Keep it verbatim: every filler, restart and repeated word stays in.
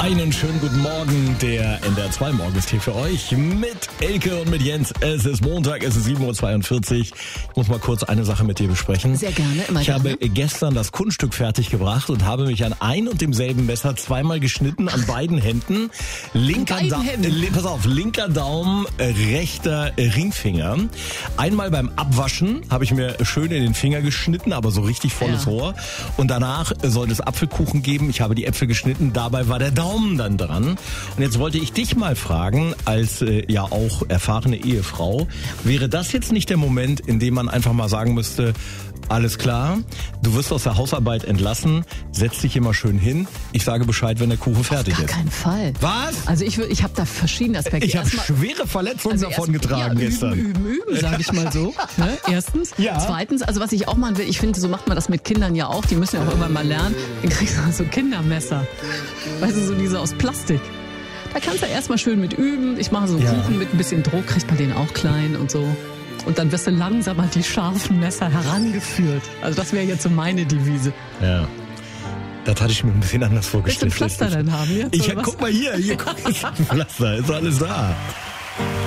Einen schönen guten Morgen, der N D R zwei Morgen ist hier für euch mit Elke und mit Jens. Es ist Montag, es ist sieben Uhr zweiundvierzig. Ich muss mal kurz eine Sache mit dir besprechen. Sehr gerne, immer Ich gerne. habe gestern das Kunststück fertig gebracht und habe mich an ein und demselben Messer zweimal geschnitten, an beiden Händen. Linker beiden Daumen, Händen? äh, pass auf, linker Daumen, äh, rechter äh, Ringfinger. Einmal beim Abwaschen habe ich mir schön in den Finger geschnitten, aber so richtig volles Ja. Rohr. Und danach äh, sollte es Apfelkuchen geben. Ich habe die Äpfel geschnitten, dabei war der Daumen dann dran. Und jetzt wollte ich dich mal fragen, als äh, ja auch erfahrene Ehefrau, wäre das jetzt nicht der Moment, in dem man einfach mal sagen müsste, alles klar, du wirst aus der Hausarbeit entlassen, setz dich immer schön hin, ich sage Bescheid, wenn der Kuchen fertig Gar ist. keinen Fall. Was? Also ich, wür- ich habe da verschiedene Aspekte. Ich habe Erstmal- schwere Verletzungen also davon erst- getragen ja, gestern. Üben, üben, üben, sage ich mal so. Ne? Erstens. Ja. Zweitens, also was ich auch machen will, ich finde, so macht man das mit Kindern ja auch. Die müssen ja auch irgendwann mal lernen. Dann kriegst du so Kindermesser. Weißt du, so diese aus Plastik. Da kannst du erstmal schön mit üben. Ich mache so Ja. Kuchen mit ein bisschen Druck, kriegt man den auch klein und so. Und dann wirst du langsam an die scharfen Messer herangeführt. Also das wäre jetzt so meine Devise. Ja. Das hatte ich mir ein bisschen anders Willst du vorgestellt. ein Pflaster dann haben jetzt? Ich, oder was? guck mal hier, hier guck, ist ein Pflaster, ist alles da.